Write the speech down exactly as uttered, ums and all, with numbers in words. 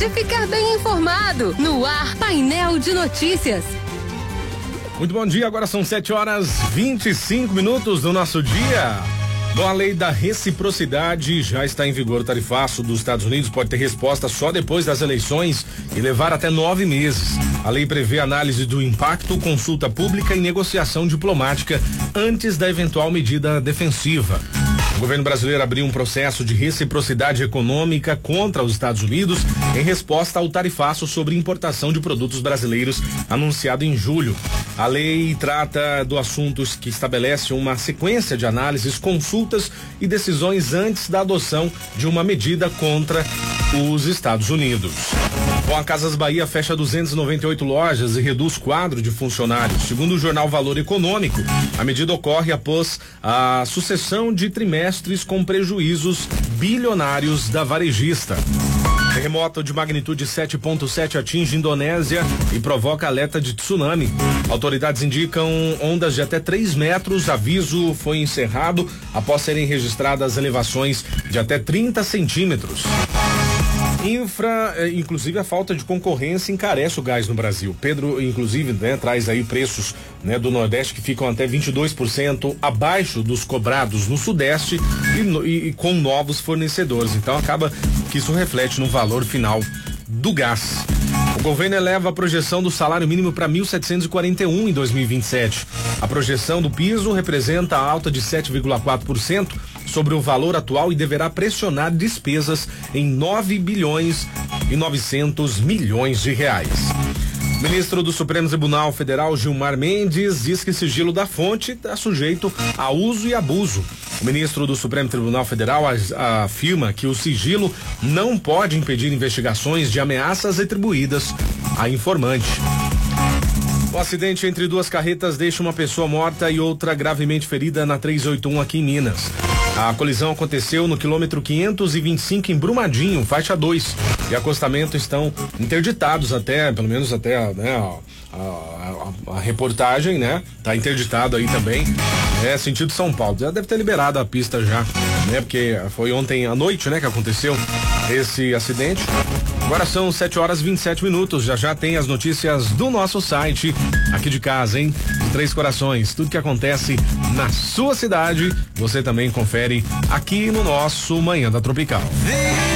de ficar bem informado. No ar, Painel de Notícias. Muito bom dia, agora são sete horas e vinte e cinco minutos do nosso dia. Bom, a lei da reciprocidade já está em vigor. O tarifaço dos Estados Unidos pode ter resposta só depois das eleições e levar até nove meses. A lei prevê análise do impacto, consulta pública e negociação diplomática antes da eventual medida defensiva. O governo brasileiro abriu um processo de reciprocidade econômica contra os Estados Unidos em resposta ao tarifaço sobre importação de produtos brasileiros anunciado em julho. A lei trata do assunto que estabelece uma sequência de análises, consultas e decisões antes da adoção de uma medida contra os Estados Unidos. Bom, a Casas Bahia fecha duzentas e noventa e oito lojas e reduz quadro de funcionários. Segundo o jornal Valor Econômico, a medida ocorre após a sucessão de trimestres com prejuízos bilionários da varejista. Terremoto de magnitude sete ponto sete atinge Indonésia e provoca alerta de tsunami. Autoridades indicam ondas de até três metros. Aviso foi encerrado após serem registradas elevações de até trinta centímetros. Infra, eh, inclusive a falta de concorrência encarece o gás no Brasil. Pedro, inclusive, né, traz aí preços, né, do Nordeste que ficam até vinte e dois por cento abaixo dos cobrados no Sudeste e, no, e, e com novos fornecedores. Então acaba que isso reflete no valor final do gás. O governo eleva a projeção do salário mínimo para mil setecentos e quarenta e um em dois mil e vinte e sete. A projeção do piso representa a alta de sete vírgula quatro por cento sobre o valor atual e deverá pressionar despesas em nove bilhões e novecentos milhões de reais. O ministro do Supremo Tribunal Federal, Gilmar Mendes, diz que sigilo da fonte está sujeito a uso e abuso. O ministro do Supremo Tribunal Federal afirma que o sigilo não pode impedir investigações de ameaças atribuídas a informante. O acidente entre duas carretas deixa uma pessoa morta e outra gravemente ferida na trezentos e oitenta e um aqui em Minas. A colisão aconteceu no quilômetro quinhentos e vinte e cinco em Brumadinho, faixa dois. E acostamento estão interditados até, pelo menos até, né, a, a, a, a reportagem, né? Tá interditado aí também, é sentido São Paulo. Já deve ter liberado a pista já, né? Porque foi ontem à noite, né, que aconteceu esse acidente. Agora são sete horas e vinte e sete minutos. Já já tem as notícias do nosso site aqui de casa, hein? Três Corações. Tudo que acontece na sua cidade, você também confere aqui no nosso Manhã da Tropical.